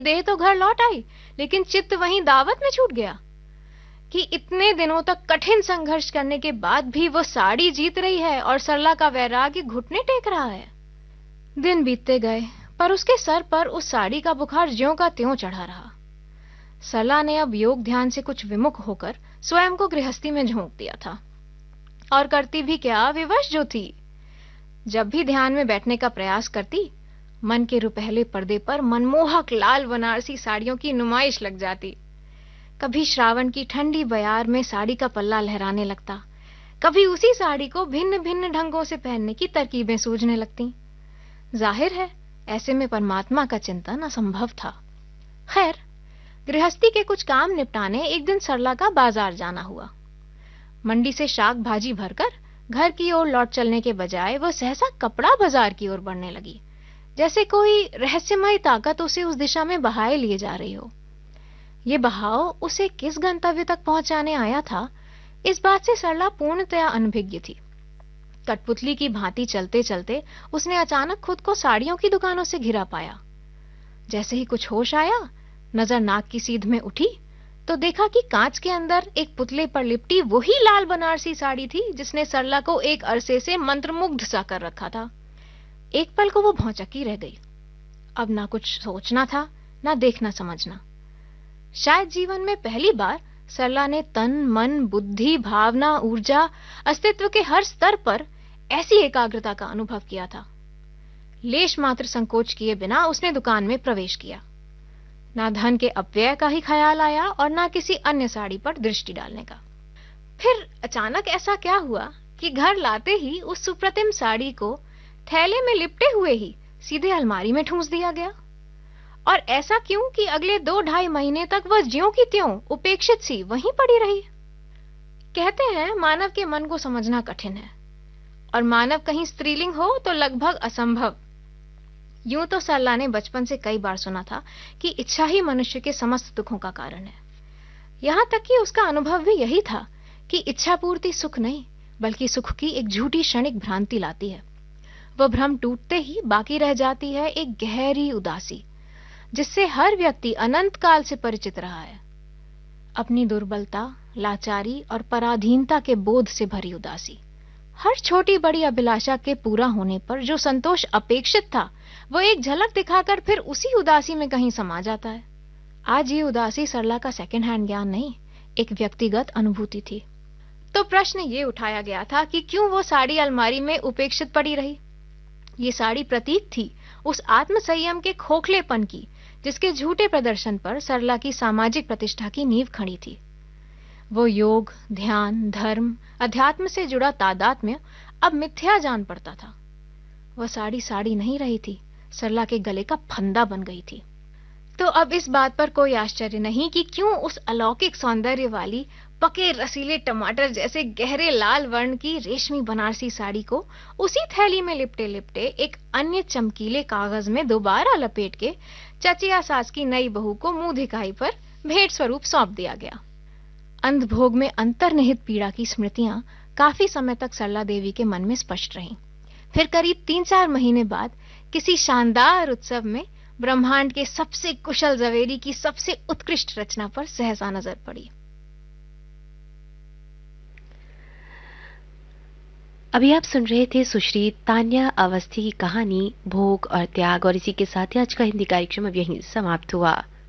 देह तो घर लौट आई, लेकिन चित्त वहीं दावत में छूट गया कि इतने दिनों तक कठिन संघर्ष करने के बाद भी वो साड़ी जीत रही है और सरला का वैराग्य घुटने टेक रहा है। दिन बीतते गए, पर उसके सर पर उस साड़ी का बुखार ज्यों का त्यों चढ़ा रहा। सरला ने अब योग ध्यान से कुछ विमुख होकर स्वयं को गृहस्थी में झोंक दिया था, और करती भी क्या, विवश जो थी। जब भी ध्यान में बैठने का प्रयास करती, मन के रुपहले पर्दे पर मनमोहक लाल बनारसी साड़ियों की नुमाइश लग जाती। कभी श्रावण की ठंडी बयार में साड़ी का पल्ला लहराने लगता, कभी उसी साड़ी को भिन्न भिन्न ढंगों से पहनने की तरकीबें सूझने लगती। जाहिर है, ऐसे में परमात्मा का चिंतन असंभव था। खैर, गृहस्थी के कुछ काम निपटाने एक दिन सरला का बाजार जाना हुआ। मंडी से शाक भाजी भरकर घर की ओर लौट चलने के बजाय वह सहसा कपड़ा बाजार की ओर बढ़ने लगी, जैसे कोई रहस्यमय ताकत उसे उस दिशा में बहाए लिए जा रही हो। ये बहाव उसे किस गंतव्य तक पहुंचाने आया था, इस बात से सरला पूर्णतया अनभिज्ञ थी। कठपुतली की भांति चलते चलते उसने अचानक खुद को साड़ियों की दुकानों से घिरा पाया। जैसे ही कुछ होश आया, नजर नाक की सीध में उठी तो देखा कि कांच के अंदर एक पुतले पर लिपटी वही लाल बनारसी साड़ी थी जिसने सरला को एक अरसे से मंत्रमुग्ध सा कर रखा था। एक पल को वो भौचक्की रह गई। अब ना कुछ सोचना था, ना देखना समझना। शायद जीवन में पहली बार सरला ने तन मन बुद्धि भावना ऊर्जा अस्तित्व के हर स्तर पर ऐसी एकाग्रता का अनुभव किया था। लेश मात्र संकोच किए बिना उसने दुकान में प्रवेश किया। ना धन के अपव्यय का ही ख्याल आया और ना किसी अन्य साड़ी पर दृष्टि डालने का। फिर अचानक ऐसा क्या हुआ कि घर लाते ही उस सुप्रतिम साड़ी को थैले में लिपटे हुए ही सीधे अलमारी में ठूंस दिया गया। और ऐसा क्यों कि अगले 2-2.5 महीने तक वह ज्यों की त्यों उपेक्षित सी वहीं पड़ी रही। कहते हैं मानव के मन को समझना कठिन है, और मानव कहीं स्त्रीलिंग हो तो लगभग असंभव। यूं तो सरला ने बचपन से कई बार सुना था कि इच्छा ही मनुष्य के समस्त दुखों का कारण है। यहां तक कि उसका अनुभव भी यही था कि इच्छा पूर्ति सुख नहीं, बल्कि सुख की एक झूठी क्षणिक भ्रांति लाती है। वह भ्रम टूटते ही बाकी रह जाती है एक गहरी उदासी, जिससे हर व्यक्ति अनंत काल से परिचित रहा है। अपनी दुर्बलता, लाचारी और पराधीनता के बोध से भरी उदासी। हर छोटी बड़ी अभिलाषा के पूरा होने पर जो संतोष अपेक्षित था, वो एक झलक दिखाकर फिर उसी उदासी में कहीं समा जाता है। आज ये उदासी सरला का सेकंड हैंड ज्ञान नहीं, एक व्यक्तिगत अनुभूति थी। तो प्रश्न ये उठाया गया था कि क्यों वो साड़ी अलमारी में उपेक्षित पड़ी रही। ये साड़ी प्रतीक थी उस आत्म संयम के खोखलेपन की, जिसके झूठे प्रदर्शन पर सरला की सामाजिक प्रतिष्ठा की नींव खड़ी थी। वो योग, ध्यान, धर्म, अध्यात्म से जुड़ा तादात्म्य अब मिथ्या जान पड़ता था। वह साड़ी साड़ी नहीं रही थी, सरला के गले का फंदा बन गई थी। तो अब इस बात पर कोई आश्चर्य नहीं कि क्यों उस अलौकिक सौंदर्य वाली पके रसीले टमाटर जैसे गहरे लाल वर्ण की रेशमी बनारसी साड़ी को उसी थैली में लिपटे लिपटे एक अन्य चमकीले कागज में दोबारा लपेट के चचिया सास की नई बहू को मुंह दिखाई पर भेंट स्वरूप सौंप दिया गया। अंधभोग में अंतर्निहित पीड़ा की स्मृतियां काफी समय तक सरला देवी के मन में स्पष्ट रहीं। फिर करीब 3-4 महीने बाद किसी शानदार उत्सव में ब्रह्मांड के सबसे कुशल जवेरी की सबसे उत्कृष्ट रचना पर सहसा नजर पड़ी। अभी आप सुन रहे थे सुश्री तान्या अवस्थी की कहानी भोग और त्याग, और इसी के साथ ही आज का हिंदी कार्यक्रम अब यहीं समाप्त हुआ।